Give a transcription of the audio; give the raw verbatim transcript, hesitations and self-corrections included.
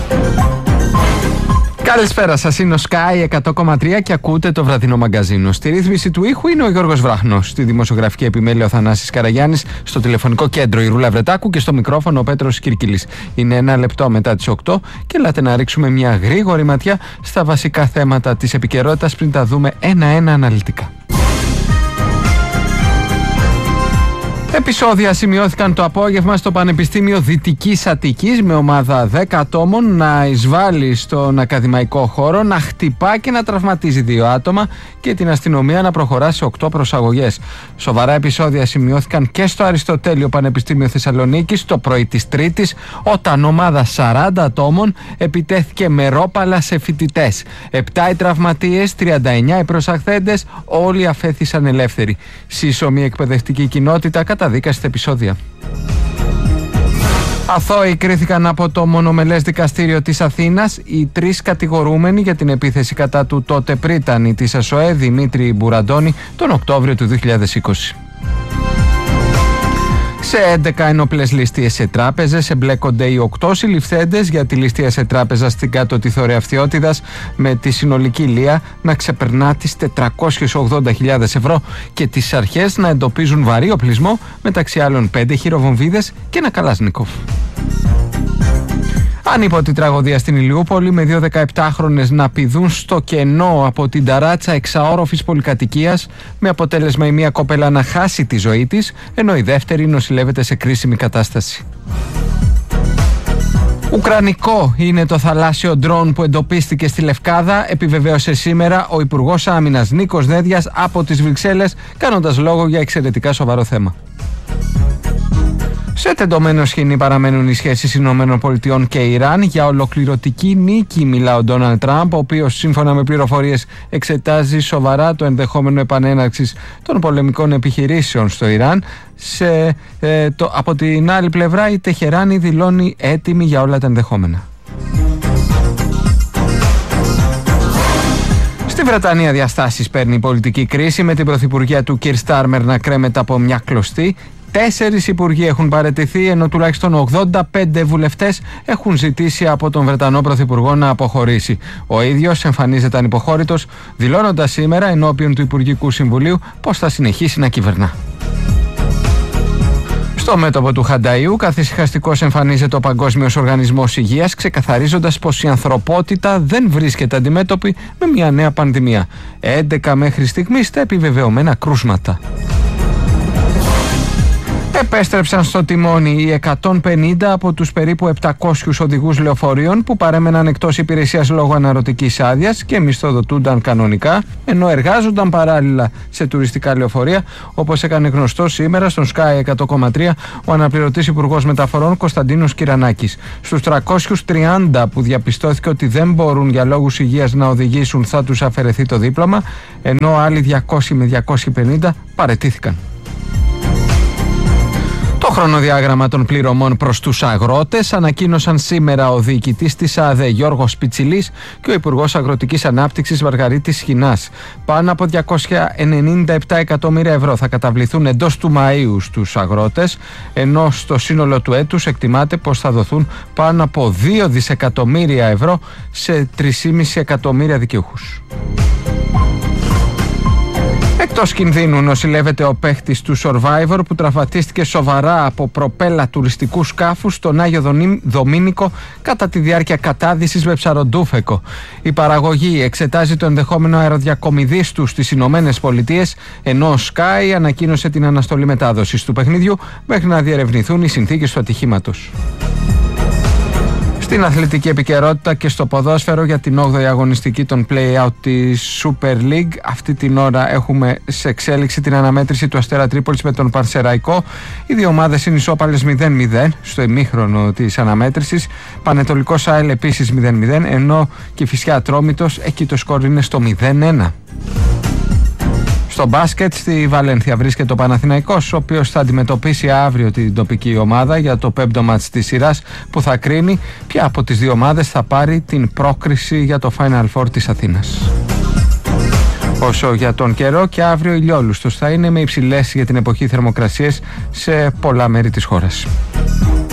Καλησπέρα σας, είναι ο Sky εκατό κόμμα τρία και ακούτε το βραδινό μαγκαζίνο. Στη ρύθμιση του ήχου είναι ο Γιώργος Βράχνος, στη δημοσιογραφική επιμέλεια ο Θανάσης Καραγιάννης, στο τηλεφωνικό κέντρο η Ρούλα Βρετάκου και στο μικρόφωνο ο Πέτρος Κυρκυλής. Είναι ένα λεπτό μετά τις οκτώ και ελάτε να ρίξουμε μια γρήγορη ματιά στα βασικά θέματα της επικαιρότητας πριν τα δούμε ένα-ένα αναλυτικά. Επεισόδια σημειώθηκαν το απόγευμα στο Πανεπιστήμιο Δυτικής Αττικής με ομάδα δέκα ατόμων να εισβάλλει στον ακαδημαϊκό χώρο, να χτυπά και να τραυματίζει δύο άτομα και την αστυνομία να προχωρά σε οκτώ προσαγωγές. Σοβαρά επεισόδια σημειώθηκαν και στο Αριστοτέλειο Πανεπιστήμιο Θεσσαλονίκης το πρωί της Τρίτης, όταν ομάδα σαράντα ατόμων επιτέθηκε με ρόπαλα σε φοιτητές. Επτά οι τραυματίες, τριάντα εννιά οι προσαχθέντες, όλοι αφέθησαν ελεύθεροι. Σύσσωμη εκπαιδευτική κοινότητα καταδίκασε τα επεισόδια. Αθώοι κρίθηκαν από το μονομελές δικαστήριο της Αθήνας οι τρεις κατηγορούμενοι για την επίθεση κατά του τότε πρίτανη της ΑΣΟΕ Δημήτρη Μπουραντώνη τον Οκτώβριο του δύο χιλιάδες είκοσι. Σε έντεκα ενόπλες ληστείες σε τράπεζες εμπλέκονται οι οκτώ συλληφθέντες για τη ληστεία σε τράπεζα στην κάτω τη Θωρεαυτιώτιδας, με τη συνολική λία να ξεπερνά τις τετρακόσιες ογδόντα χιλιάδες ευρώ και τις αρχές να εντοπίζουν βαρύ οπλισμό, μεταξύ άλλων πέντε χειροβομβίδες και ένα καλάσνικοφ. Ανίποτη τραγωδία στην Ηλιούπολη, με δύο δεκαεπτάχρονες να πηδούν στο κενό από την ταράτσα εξαόροφης πολυκατοικίας, με αποτέλεσμα η μία κοπέλα να χάσει τη ζωή της, ενώ η δεύτερη νοσηλεύεται σε κρίσιμη κατάσταση. Ουκρανικό είναι το θαλάσσιο ντρόν που εντοπίστηκε στη Λευκάδα, επιβεβαίωσε σήμερα ο Υπουργός Άμυνας Νίκος Δένδιας από τις Βρυξέλλες, κάνοντας λόγο για εξαιρετικά σοβαρό θέμα. Σε τεντωμένο σκηνή παραμένουν οι σχέσεις Ηνωμένων Πολιτειών και Ιράν. Για ολοκληρωτική νίκη μιλά ο Ντόναλντ Τραμπ, ο οποίος σύμφωνα με πληροφορίες εξετάζει σοβαρά το ενδεχόμενο επανέναρξης των πολεμικών επιχειρήσεων στο Ιράν. Σε, ε, το, από την άλλη πλευρά η Τεχεράνη δηλώνει έτοιμη για όλα τα ενδεχόμενα. Στη Βρετανία διαστάσεις παίρνει η πολιτική κρίση, με την πρωθυπουργία του Κιρ Στάρμερ να κρέμεται από μια κλωστή. Τέσσερις υπουργοί έχουν παραιτηθεί, ενώ τουλάχιστον ογδόντα πέντε βουλευτές έχουν ζητήσει από τον Βρετανό Πρωθυπουργό να αποχωρήσει. Ο ίδιος εμφανίζεται ανυποχώρητος, δηλώνοντας σήμερα ενώπιον του Υπουργικού Συμβουλίου πως θα συνεχίσει να κυβερνά. Στο μέτωπο του Χανταΐου, καθησυχαστικός εμφανίζεται ο Παγκόσμιος Οργανισμός Υγείας, ξεκαθαρίζοντας πως η ανθρωπότητα δεν βρίσκεται αντιμέτωπη με μια νέα πανδημία. έντεκα μέχρι στιγμής τα επιβεβαιωμένα κρούσματα. Επέστρεψαν στο τιμόνι οι εκατόν πενήντα από τους περίπου επτακόσιους οδηγούς λεωφορείων που παρέμεναν εκτός υπηρεσίας λόγω αναρωτικής άδειας και μισθοδοτούνταν κανονικά, ενώ εργάζονταν παράλληλα σε τουριστικά λεωφορεία, όπως έκανε γνωστό σήμερα στον Sky εκατό κόμμα τρία ο αναπληρωτής Υπουργός Μεταφορών Κωνσταντίνος Κυρανάκης. Στους τριακόσιους τριάντα που διαπιστώθηκε ότι δεν μπορούν για λόγους υγείας να οδηγήσουν θα τους αφαιρεθεί το δίπλωμα, ενώ άλλοι διακόσιοι με διακόσιοι πενήντα παραιτήθηκαν. Το χρονοδιάγραμμα των πληρωμών προς τους αγρότες ανακοίνωσαν σήμερα ο διοικητής της ΑΔΕ Γιώργος Πιτσιλής και ο Υπουργός Αγροτικής Ανάπτυξης Μαργαρίτης Σχοινάς. Πάνω από διακόσια ενενήντα επτά εκατομμύρια ευρώ θα καταβληθούν εντός του Μαΐου στους αγρότες, ενώ στο σύνολο του έτους εκτιμάται πως θα δοθούν πάνω από δύο δισεκατομμύρια ευρώ σε τρία κόμμα πέντε εκατομμύρια δικαιούχους. Εκτός κινδύνου νοσηλεύεται ο παίχτης του Survivor που τραυματίστηκε σοβαρά από προπέλα τουριστικού σκάφους στον Άγιο Δομήνικο κατά τη διάρκεια κατάδυσης με ψαροντούφεκο. Η παραγωγή εξετάζει το ενδεχόμενο αεροδιακομιδής του στις Ηνωμένες Πολιτείες, ενώ ο Sky ανακοίνωσε την αναστολή μετάδοσης του παιχνιδιού μέχρι να διερευνηθούν οι συνθήκες του ατυχήματος. Στην αθλητική επικαιρότητα και στο ποδόσφαιρο, για την όγδοη αγωνιστική των play-out της Super League, αυτή την ώρα έχουμε σε εξέλιξη την αναμέτρηση του Αστέρα Τρίπολης με τον Παρσεραϊκό. Οι δύο ομάδες είναι ισόπαλες μηδέν μηδέν στο ημίχρονο της αναμέτρησης. Πανετολικός ΑΕΛ επίσης μηδέν μηδέν, ενώ Κηφισιά Ατρόμητος, εκεί το σκορ είναι στο μηδέν ένα. Στο μπάσκετ, στη Βαλένθια βρίσκεται ο Παναθηναϊκός, ο οποίος θα αντιμετωπίσει αύριο την τοπική ομάδα για το πέμπτο μάτς της σειράς, που θα κρίνει ποια από τις δύο ομάδες θα πάρει την πρόκριση για το Final Four της Αθήνας. Όσο για τον καιρό, και αύριο ηλιόλουστος θα είναι, με υψηλές για την εποχή θερμοκρασίες σε πολλά μέρη της χώρας.